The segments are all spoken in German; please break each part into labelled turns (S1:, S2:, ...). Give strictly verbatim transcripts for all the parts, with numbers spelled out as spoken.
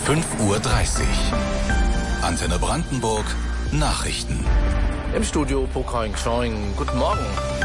S1: fünf Uhr dreißig. Antenne Brandenburg, Nachrichten.
S2: Im Studio Pokoing Choing. Guten Morgen.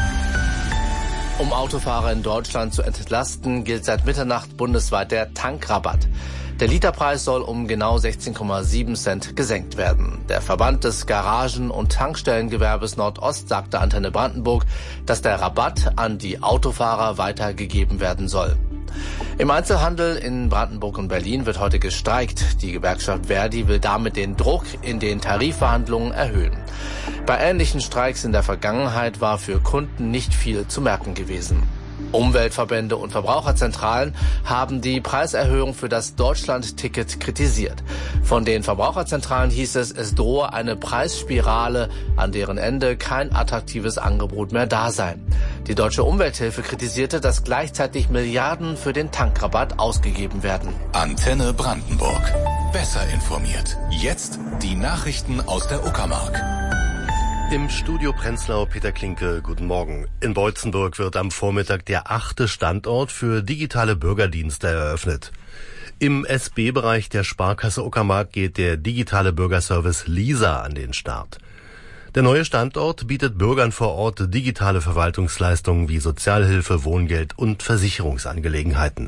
S2: Um Autofahrer in Deutschland zu entlasten, gilt seit Mitternacht bundesweit der Tankrabatt. Der Literpreis soll um genau sechzehn Komma sieben Cent gesenkt werden. Der Verband des Garagen- und Tankstellengewerbes Nordost sagte Antenne Brandenburg, dass der Rabatt an die Autofahrer weitergegeben werden soll. Im Einzelhandel in Brandenburg und Berlin wird heute gestreikt. Die Gewerkschaft Verdi will damit den Druck in den Tarifverhandlungen erhöhen. Bei ähnlichen Streiks in der Vergangenheit war für Kunden nicht viel zu merken gewesen. Umweltverbände und Verbraucherzentralen haben die Preiserhöhung für das Deutschland-Ticket kritisiert. Von den Verbraucherzentralen hieß es, es drohe eine Preisspirale, an deren Ende kein attraktives Angebot mehr da sei. Die Deutsche Umwelthilfe kritisierte, dass gleichzeitig Milliarden für den Tankrabatt ausgegeben werden.
S1: Antenne Brandenburg. Besser informiert. Jetzt die Nachrichten aus der Uckermark.
S3: Im Studio Prenzlau Peter Klinke, guten Morgen. In Beutzenburg wird am Vormittag der achte Standort für digitale Bürgerdienste eröffnet. Im S B-Bereich der Sparkasse Uckermark geht der digitale Bürgerservice Lisa an den Start. Der neue Standort bietet Bürgern vor Ort digitale Verwaltungsleistungen wie Sozialhilfe, Wohngeld und Versicherungsangelegenheiten.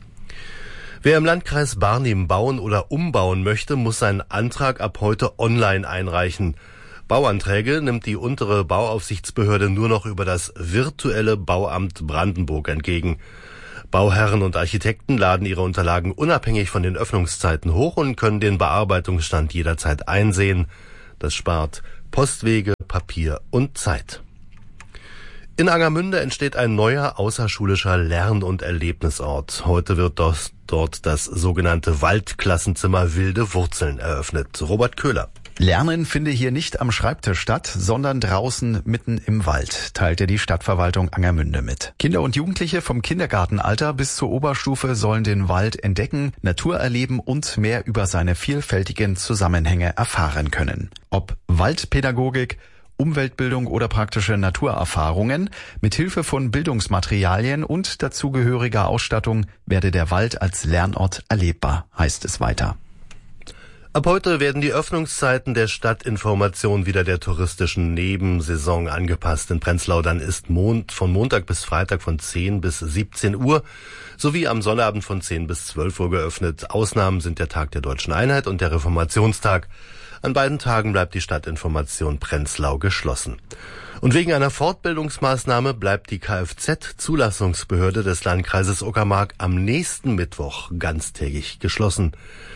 S3: Wer im Landkreis Barnim bauen oder umbauen möchte, muss seinen Antrag ab heute online einreichen. Bauanträge nimmt die untere Bauaufsichtsbehörde nur noch über das virtuelle Bauamt Brandenburg entgegen. Bauherren und Architekten laden ihre Unterlagen unabhängig von den Öffnungszeiten hoch und können den Bearbeitungsstand jederzeit einsehen. Das spart Postwege, Papier und Zeit. In Angermünde entsteht ein neuer außerschulischer Lern- und Erlebnisort. Heute wird dort das sogenannte Waldklassenzimmer Wilde Wurzeln eröffnet. Robert Köhler.
S4: Lernen finde hier nicht am Schreibtisch statt, sondern draußen mitten im Wald, teilte die Stadtverwaltung Angermünde mit. Kinder und Jugendliche vom Kindergartenalter bis zur Oberstufe sollen den Wald entdecken, Natur erleben und mehr über seine vielfältigen Zusammenhänge erfahren können. Ob Waldpädagogik, Umweltbildung oder praktische Naturerfahrungen, mit Hilfe von Bildungsmaterialien und dazugehöriger Ausstattung werde der Wald als Lernort erlebbar, heißt es weiter.
S3: Ab heute werden die Öffnungszeiten der Stadtinformation wieder der touristischen Nebensaison angepasst. In Prenzlau dann ist Mond von Montag bis Freitag von zehn bis siebzehn Uhr sowie am Sonnabend von zehn bis zwölf Uhr geöffnet. Ausnahmen sind der Tag der Deutschen Einheit und der Reformationstag. An beiden Tagen bleibt die Stadtinformation Prenzlau geschlossen. Und wegen einer Fortbildungsmaßnahme bleibt die Kfz-Zulassungsbehörde des Landkreises Uckermark am nächsten Mittwoch ganztägig geschlossen.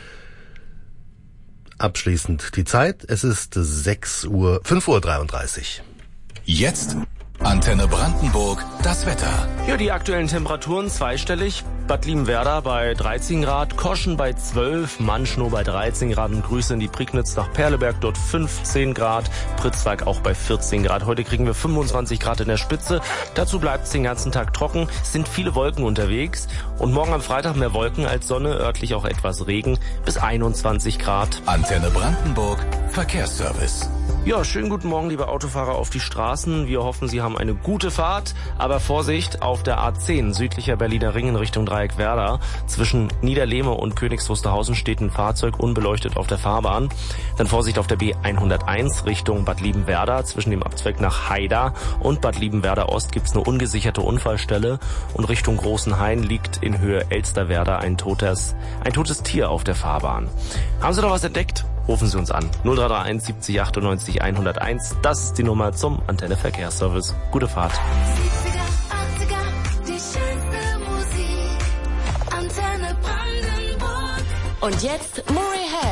S3: Abschließend die Zeit. Es ist sechs Uhr, fünf Uhr dreiunddreißig.
S1: Jetzt Antenne Brandenburg, das Wetter.
S5: Ja, die aktuellen Temperaturen zweistellig. Bad Liebenwerda bei dreizehn Grad, Koschen bei zwölf, Manschnow bei dreizehn Grad und Grüße in die Prignitz nach Perleberg, dort fünfzehn Grad, Pritzwalk auch bei vierzehn Grad. Heute kriegen wir fünfundzwanzig Grad in der Spitze. Dazu bleibt es den ganzen Tag trocken. Es sind viele Wolken unterwegs und morgen am Freitag mehr Wolken als Sonne, örtlich auch etwas Regen, bis einundzwanzig Grad.
S1: Antenne Brandenburg, Verkehrsservice.
S5: Ja, schönen guten Morgen, liebe Autofahrer auf die Straßen. Wir hoffen, Sie haben eine gute Fahrt, aber Vorsicht auf der A zehn, südlicher Berliner Ring in Richtung Dreieckwerder. Zwischen Niederlehme und Königs Wusterhausen steht ein Fahrzeug unbeleuchtet auf der Fahrbahn. Dann Vorsicht auf der B hunderteins Richtung Bad Liebenwerda. Zwischen dem Abzweig nach Haida und Bad Liebenwerda Ost gibt's eine ungesicherte Unfallstelle. Und Richtung Großen Hain liegt in Höhe Elsterwerda ein totes, ein totes Tier auf der Fahrbahn. Haben Sie da was entdeckt? Rufen Sie uns an. null drei drei eins siebzig achtundneunzig hunderteins. Das ist die Nummer zum Antenne Verkehrsservice. Gute Fahrt.
S6: siebziger, achtziger, die schönste Musik. Antenne Brandenburg.
S7: Und jetzt Murray Head.